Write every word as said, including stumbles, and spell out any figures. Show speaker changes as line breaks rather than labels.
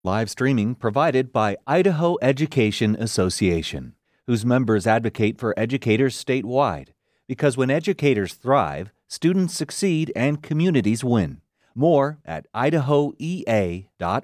Live streaming provided by Idaho Education Association, whose members advocate for educators statewide. Because when educators thrive, students succeed and communities win. More at idaho e a dot